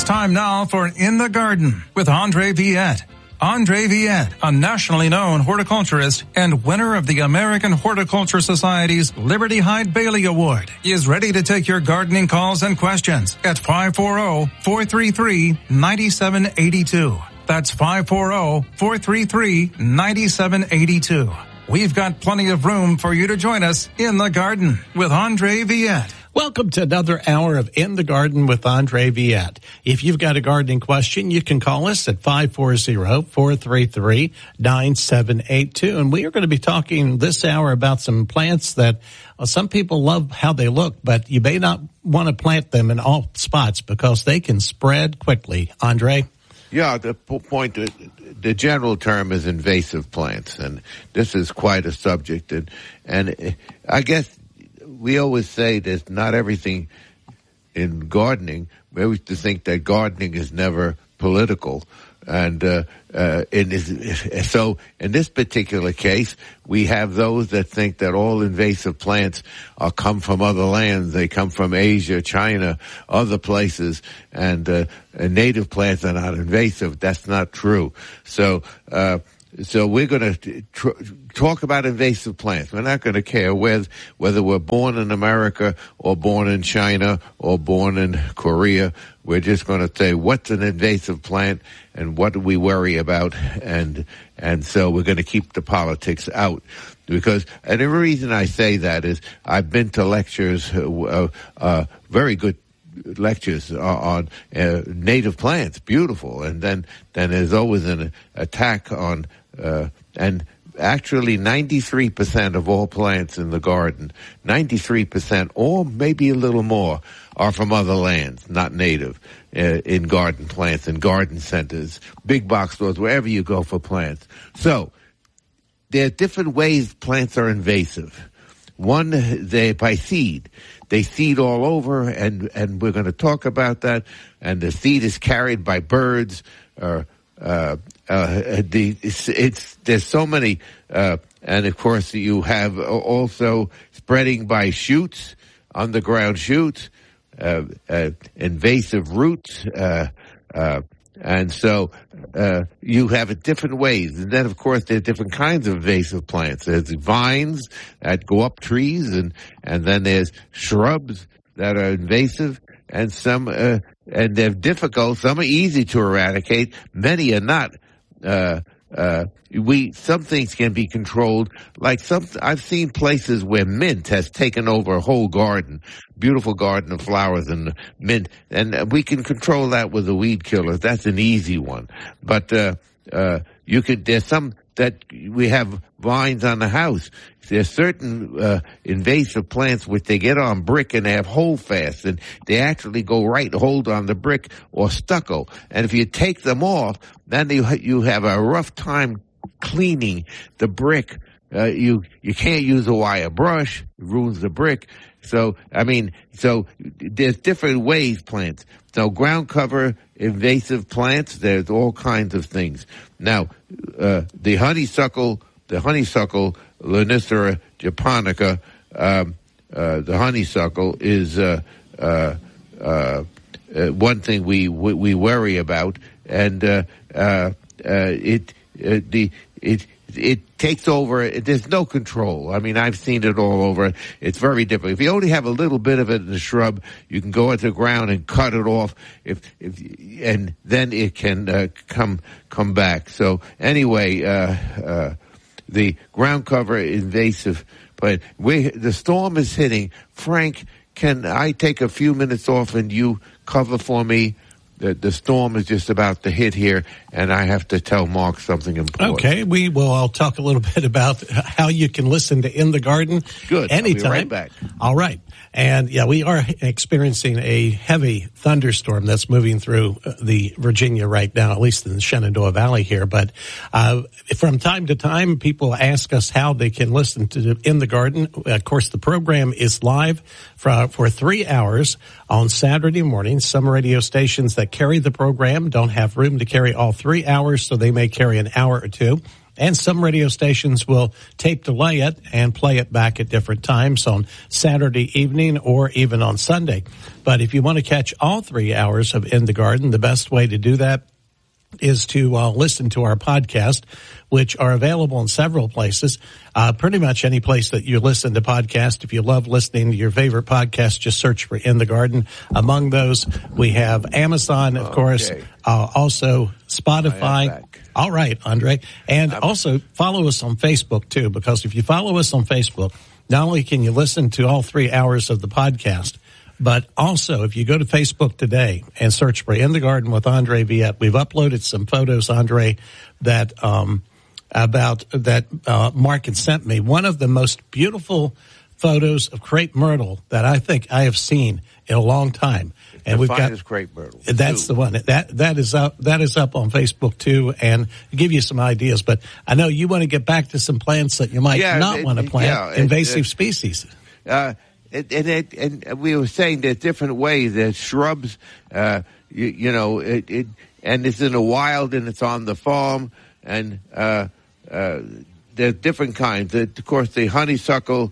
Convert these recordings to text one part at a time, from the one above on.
time now for In the Garden with Andre Viette. Andre Viette, a nationally known horticulturist and winner of the American Horticulture Society's Liberty Hyde Bailey Award, is ready to take your gardening calls and questions at 540-433-9782. That's 540-433-9782. We've got plenty of room for you to join us in the garden with Andre Viette. Welcome to another hour of In the Garden with Andre Viette. If you've got a gardening question, you can call us at 540-433-9782. And we are going to be talking this hour about some plants that some people love how they look, but you may not want to plant them in all spots because they can spread quickly. Andre? Yeah, the point, the general term is invasive plants, and this is quite a subject. And I guess we always say that not everything in gardening, we used to think that gardening is never political. And so in this particular case, we have those that think that all invasive plants come from other lands. They come from Asia, China, other places, and native plants are not invasive. That's not true. So we're going to talk about invasive plants. We're not going to care whether we're born in America or born in China or born in Korea. We're just going to say what's an invasive plant and what do we worry about, and so we're going to keep the politics out. And the reason I say that is I've been to lectures, very good lectures on native plants, beautiful, and then there's always an attack on and actually 93% of all plants in the garden, 93% or maybe a little more, are from other lands, not native, in garden plants, in garden centers, big box stores, wherever you go for plants. So there are different ways plants are invasive. One, they by seed. They seed all over, and we're going to talk about that. And the seed is carried by birds. There's so many, and of course you have also spreading by shoots, underground shoots, invasive roots, and so you have it different ways. And then, of course, there are different kinds of invasive plants. There's vines that go up trees, and then there's shrubs that are invasive, and some and they're difficult. Some are easy to eradicate. Many are not. Some things can be controlled. I've seen places where mint has taken over a whole garden, beautiful garden of flowers and mint, and we can control that with a weed killer. That's an easy one. But there's some that we have vines on the house. There's certain invasive plants which they get on brick and they have holdfast, and they actually go right hold on the brick or stucco. And if you take them off, then you have a rough time cleaning the brick. You can't use a wire brush; it ruins the brick. So there's different ways plants. So ground cover invasive plants, there's all kinds of things. Now, the honeysuckle, Lonicera japonica, the honeysuckle is one thing we worry about, and it takes over. There's no control. I mean, I've seen it all over. It's very difficult. If you only have a little bit of it in the shrub, you can go into the ground and cut it off. And then it can come back. So anyway, the ground cover invasive plant. The storm is hitting. Frank, can I take a few minutes off and you cover for me? The storm is just about to hit here, and I have to tell Mark something important. Okay, I'll talk a little bit about how you can listen to In the Garden. Good. Anytime. I'll be right back. All right. And yeah, we are experiencing a heavy thunderstorm that's moving through the Virginia right now, at least in the Shenandoah Valley here. But from time to time, people ask us how they can listen to In the Garden. Of course, the program is live for 3 hours on Saturday morning. Some radio stations that carry the program don't have room to carry all 3 hours, so they may carry an hour or two. And some radio stations will tape delay it and play it back at different times on Saturday evening or even on Sunday. But if you want to catch all 3 hours of In the Garden, the best way to do that is to listen to our podcast, which are available in several places. Pretty much any place that you listen to podcasts. If you love listening to your favorite podcast, just search for In the Garden. Among those, we have Amazon, of course, also Spotify. All right, Andre. And also follow us on Facebook, too, because if you follow us on Facebook, not only can you listen to all 3 hours of the podcast, but also, if you go to Facebook today and search for In the Garden with Andre Viette, we've uploaded some photos, Andre, that Mark had sent me. One of the most beautiful photos of crepe myrtle that I think I have seen in a long time. And we've got crepe myrtle. That's the one. That is up on Facebook too, and give you some ideas. But I know you want to get back to some plants that you might not want to plant, invasive species. And we were saying there's different ways. There's shrubs, and it's in the wild and it's on the farm, and there's different kinds. Of course, the honeysuckle,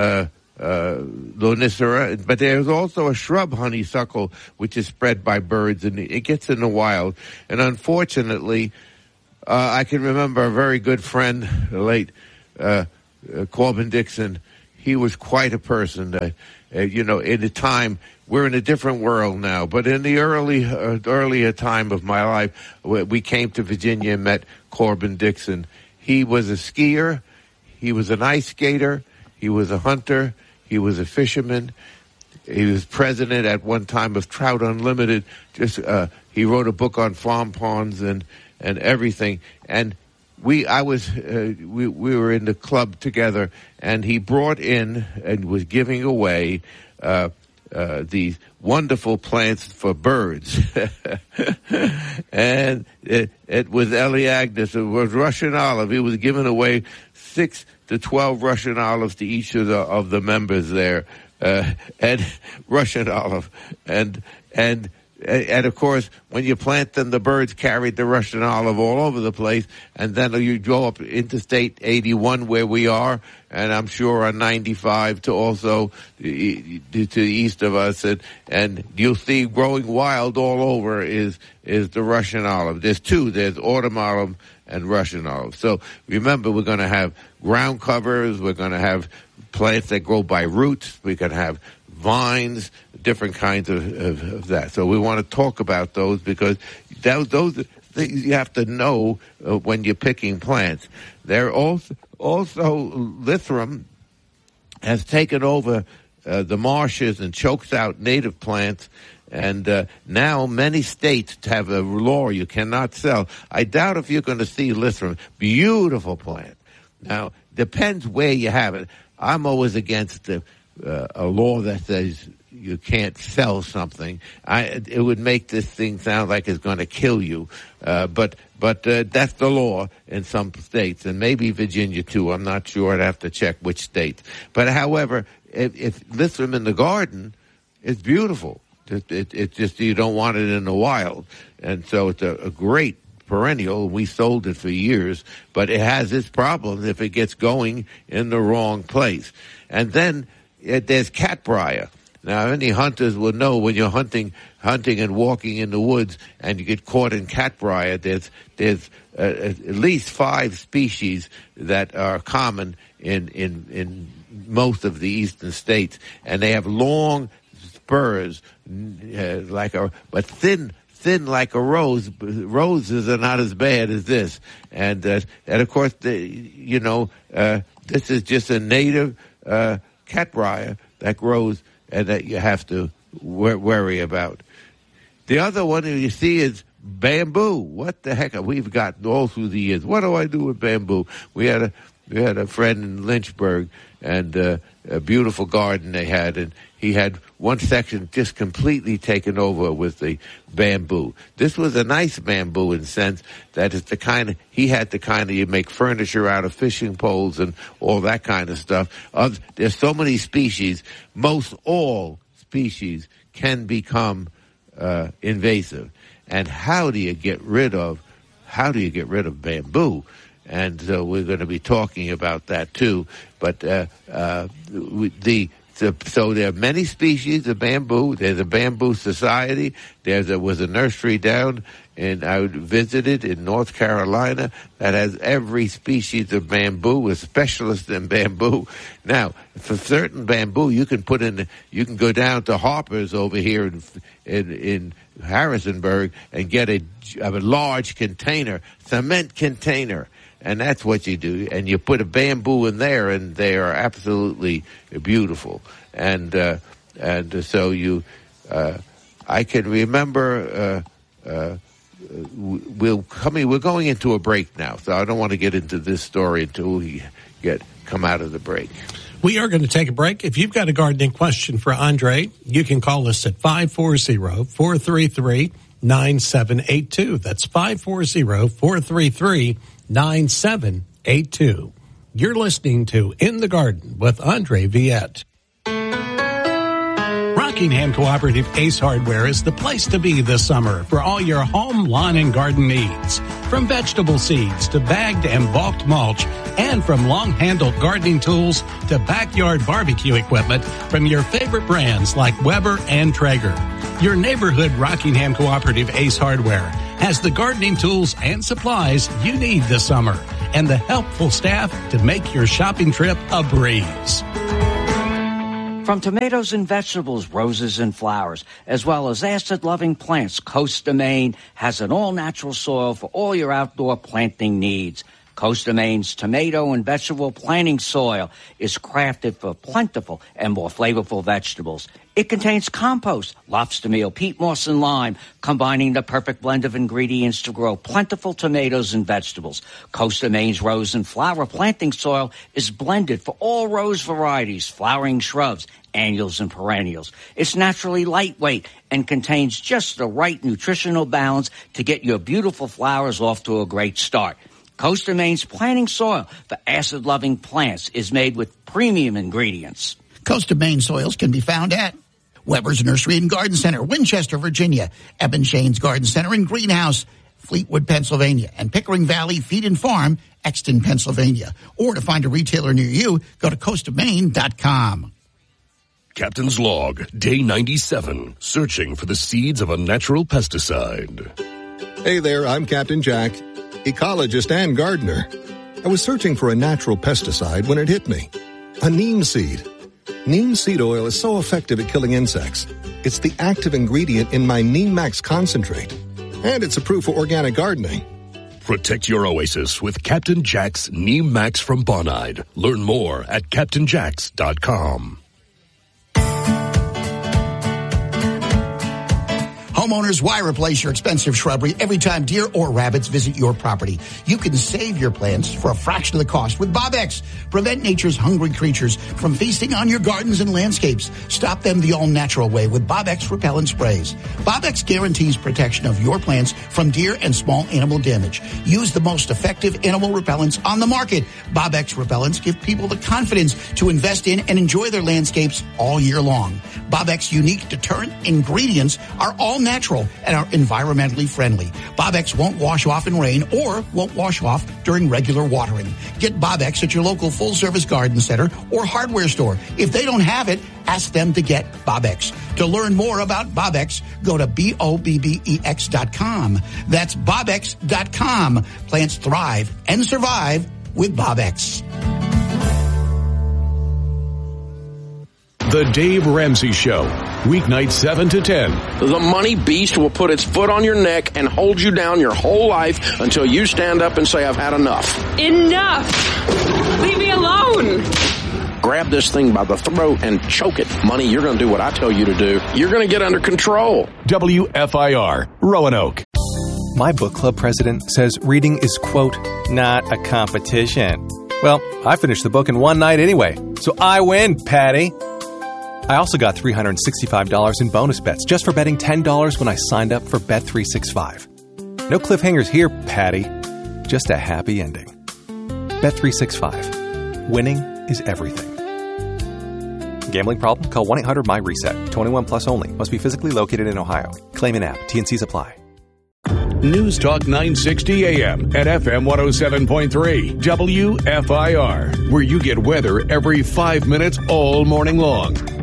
Lonicera, but there's also a shrub honeysuckle which is spread by birds, and it gets in the wild. And unfortunately, I can remember a very good friend, the late Corbin Dixon. He was quite a person. At a time, we're in a different world now, but in the earlier time of my life, we came to Virginia and met Corbin Dixon. He was a skier. He was an ice skater. He was a hunter. He was a fisherman. He was president at one time of Trout Unlimited. He wrote a book on farm ponds and everything. And we were in the club together, and he brought in and was giving away these wonderful plants for birds. And it was Elaeagnus. It was Russian olive. He was giving away 6 to 12 Russian olives to each of the members there, and Russian olive, and of course, when you plant them, the birds carried the Russian olive all over the place. And then you go up Interstate 81 where we are, and I'm sure on 95 to also to the east of us. And you'll see growing wild all over is the Russian olive. There's 2. There's autumn olive and Russian olive. So remember, we're going to have ground covers. We're going to have plants that grow by roots. We can have vines, different kinds of that. So we want to talk about those because those are things you have to know when you're picking plants. There also Lythrum has taken over the marshes and chokes out native plants. And now many states have a law you cannot sell. I doubt if you're going to see Lythrum. Beautiful plant. Now, depends where you have it. I'm always against a law that says you can't sell something. It would make this thing sound like it's going to kill you. But that's the law in some states, and maybe Virginia too. I'm not sure. I'd have to check which states. But however, if Lythrum in the garden, it's beautiful. It's just you don't want it in the wild. And so it's a great perennial. We sold it for years, but it has its problems if it gets going in the wrong place. And then there's catbrier. Now, any hunters will know when you're hunting and walking in the woods and you get caught in catbrier, there's at least 5 species that are common in most of the eastern states, and they have long spurs, but thin like a rose. Roses are not as bad as this, and of course, this is just a native catbrier that grows and that you have to worry about. The other one you see is bamboo. What the heck? We've gotten all through the years. What do I do with bamboo? We had a friend in Lynchburg, and a beautiful garden they had, and he had one section just completely taken over with the bamboo. This was a nice bamboo in the sense that it's the kind of, he had the kind of, you make furniture out of fishing poles and all that kind of stuff. There's so many species. Most all species can become invasive. And how do you get rid of bamboo? and so we're going to be talking about that too. But so there are many species of bamboo. There's a bamboo society. There was a nursery down, and I visited in North Carolina that has every species of bamboo, a specialist in bamboo. Now, for certain bamboo, you can go down to Harper's over here in Harrisonburg and get a large container, cement container. And that's what you do. And you put a bamboo in there, and they are absolutely beautiful. And so I can remember, we're going into a break now. So I don't want to get into this story until we come out of the break. We are going to take a break. If you've got a gardening question for Andre, you can call us at 540-433-9782. That's 540-433-9782. You're listening to In the Garden with Andre Viette. Rockingham Cooperative Ace Hardware is the place to be this summer for all your home, lawn, and garden needs. From vegetable seeds to bagged and bulked mulch, and from long-handled gardening tools to backyard barbecue equipment from your favorite brands like Weber and Traeger. Your neighborhood Rockingham Cooperative Ace Hardware has the gardening tools and supplies you need this summer and the helpful staff to make your shopping trip a breeze. From tomatoes and vegetables, roses and flowers, as well as acid-loving plants, Costa Maine has an all-natural soil for all your outdoor planting needs. Costa Maine's tomato and vegetable planting soil is crafted for plentiful and more flavorful vegetables. It contains compost, lobster meal, peat moss, and lime, combining the perfect blend of ingredients to grow plentiful tomatoes and vegetables. Costa Maine's rose and flower planting soil is blended for all rose varieties, flowering shrubs, annuals, and perennials. It's naturally lightweight and contains just the right nutritional balance to get your beautiful flowers off to a great start. Costa Maine's planting soil for acid-loving plants is made with premium ingredients. Costa Maine soils can be found at Weber's Nursery and Garden Center, Winchester, Virginia, Eben Shane's Garden Center and Greenhouse, Fleetwood, Pennsylvania, and Pickering Valley Feed and Farm, Exton, Pennsylvania. Or to find a retailer near you, go to CostaMaine.com. Captain's Log, Day 97, searching for the seeds of a natural pesticide. Hey there, I'm Captain Jack, ecologist and gardener. I was searching for a natural pesticide when it hit me. A neem seed. Neem seed oil is so effective at killing insects. It's the active ingredient in my Neem Max concentrate. And it's approved for organic gardening. Protect your oasis with Captain Jack's Neem Max from Bonide. Learn more at CaptainJacks.com. Homeowners, why replace your expensive shrubbery every time deer or rabbits visit your property? You can save your plants for a fraction of the cost with Bob-X. Prevent nature's hungry creatures from feasting on your gardens and landscapes. Stop them the all-natural way with Bob-X repellent sprays. Bob-X guarantees protection of your plants from deer and small animal damage. Use the most effective animal repellents on the market. Bob-X repellents give people the confidence to invest in and enjoy their landscapes all year long. Bob-X unique deterrent ingredients are all natural and are environmentally friendly. Bob-X won't wash off in rain or won't wash off during regular watering. Get Bob-X at your local full-service garden center or hardware store. If they don't have it, ask them to get Bob-X. To learn more about Bob-X, go to BOBBEX.com. That's BobX.com. Plants thrive and survive with Bob-X. The Dave Ramsey Show, weeknights 7 to 10. The money beast will put its foot on your neck and hold you down your whole life until you stand up and say, I've had enough. Enough! Leave me alone! Grab this thing by the throat and choke it. Money, you're going to do what I tell you to do. You're going to get under control. WFIR, Roanoke. My book club president says reading is, quote, not a competition. Well, I finished the book in one night anyway, so I win, Patty. I also got $365 in bonus bets just for betting $10 when I signed up for Bet365. No cliffhangers here, Patty. Just a happy ending. Bet365. Winning is everything. Gambling problem? Call 1-800-MY-RESET. 21 plus only. Must be physically located in Ohio. Claim in app. T&Cs apply. News Talk 960 AM and FM 107.3 WFIR, where you get weather every 5 minutes all morning long.